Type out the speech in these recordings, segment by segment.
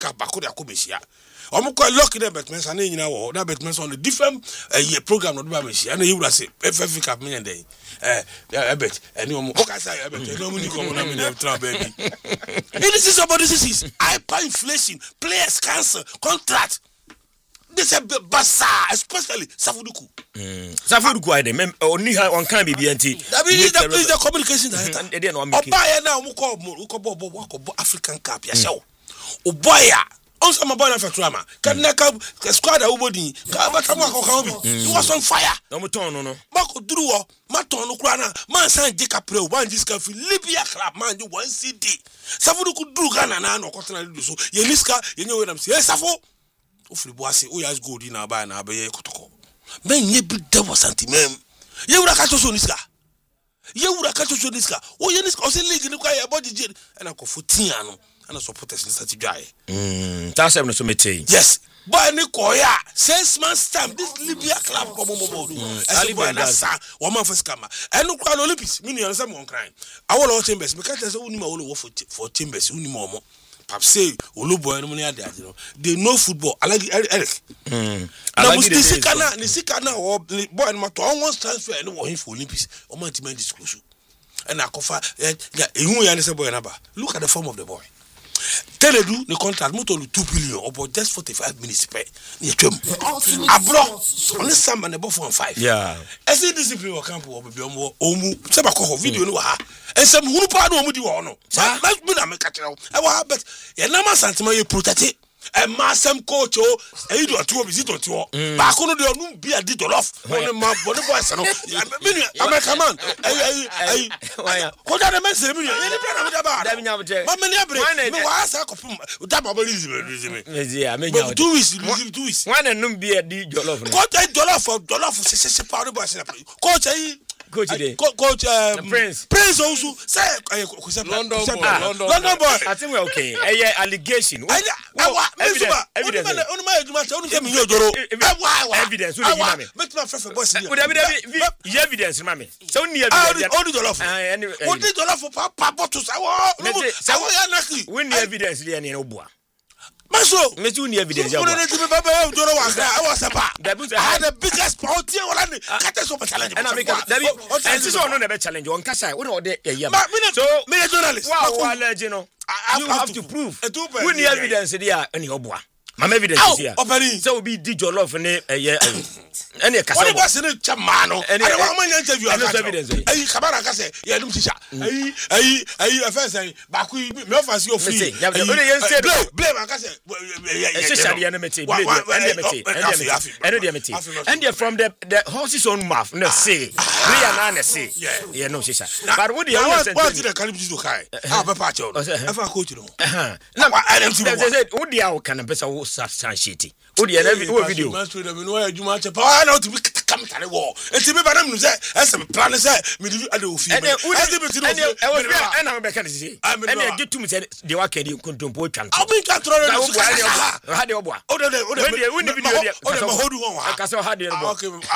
ka ba ko de akobeshia omo ko lock the betments and nyina wo that betments on the different program no do ba meshia na yewura say FF Cup me ndey bet any omo o ka say bet no mu ni ko mo na me dey try baby this is about this is hyper inflation players cancel contract this is basa especially Safuduku I dem oni on kan bibi anti that is the communication that e dey no make oba ya na omo ko bo African Cup ya show oboya on some boy na fetrama kadnaka squad awobodi ka batamu akoka obi he was on fire no mo ton no mako duru wo maton no kura na man san jeka pre one jiska fi Libya club man ju 1 CD Safuduku duru Ghana na no kotena do so ye niska ye nwe nam say Safo ofri boase o yas gold na ba na abaye kotoko men ye bi de wo santimem ye wura ka to so niska o ye niska o se league ni kwa ye body je na ko 14 ano and supporters in such guy. That's no so mete. Yes. Boy ni koya 6 months time this Libya club come on. Ali boy na sa one man first come. And no kwa Olympics me no say one crying. I will all chambers because say unima wo for chambers unima omo. Pap say Oluboy no money ade you know. They know football. I like Eric. Na musika na boy no to almost transfer no wo for Olympics. O man team disclosure. And akofa ehun ya ne say boy na ba. Look at the form of the boy. Teledu the contract moto 2 billion about just 45 minutes pay ni twem abro on some and above 1.5 yeah ese discipline wo camp wo be omu se ba ko video no ha ensem hunu pa na omu di wo no let me na me ka kire e wa bet ye na ma sentiment ye protect e ma sem coach o e do to visit to ba ko no de onu bi adi dolof on ma body boys no me American man ko da me se me ye ni bra na me da ba ma me ni abre me wa sa ko pum da ba release me yeah me nya 2 weeks one enum bi adi dolof ko ta dolof se pa ro ba se na coach coach Prince also say London boy I think we okay allegation evidence evidence mama so ni evidence there ni oboa Maso, me too ni evidence. I had the biggest party on the challenge. And I make and this one no be challenge. On kasa, we no dey so me journalist. Wow, legend. You have to prove. We need evidence there any oboa. Mama evidence here. So we be DJ love ne any kasa. What was in chama no? And one interview evidence. Kabara kase, ya dum tisha. First baku me offense you free. Blame kase. Especially enemy and from the horse's own mouth no say we are not say yeah no shisha but what the can you kai papa cho efa coach no na what the can person shitty what the video master them no adwuma chepa na to be come tare wo enti me banam no say esem plan say me di ade ofi and I be can say and get to me say the work dey control twan I mean control how dey oboa o the video o ma hodu won ha ka say how dey oboa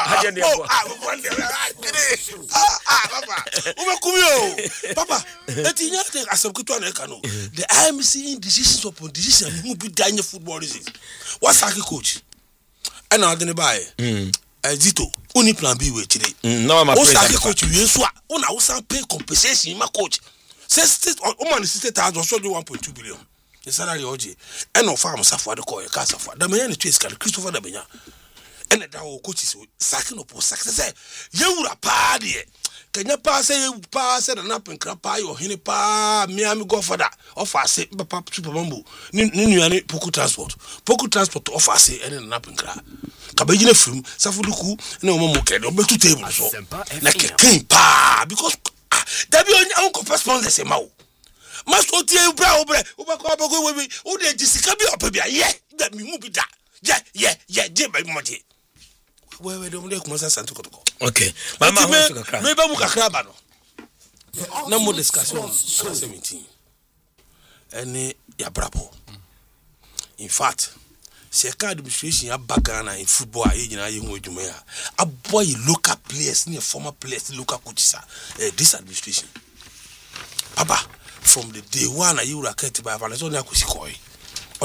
papa enti nya take asem kuto na ka no the IMC in decisions upon decision who be danye football reasons what's our coach and now the buy Zito only plan B we chire no my friend coach we so una wo san pay compensation my coach says o man 60,000 so do 1.2 billion the salary oje and no farm Safo de call your casa for da menya ne twes ka Christopher da benya and that our coaches sacking up success yewura pa de Kenya pass na napen krapa yo hene pa Miami godfather offer say papa super bambo ni nuane poku transport offer say ene na napen kra kabejine film Safuduku na o mo kede obetu table so na keken pa because that be on ko sponsor say mawo maso tie bra obeko we o de jisika bi opabia ye that me mu bi da ye je ba mo je we do mo de kuma santo kotoko okay mama me ba mu kakra ba no na mo discussion on 17 ene ya brabo in fact se ka administration ya bagana in football ayi nyina ye hu adwuma ya aboy local players ne former players local coaches this administration papa from the day one you rakete by Valentine Akusikoy ɔde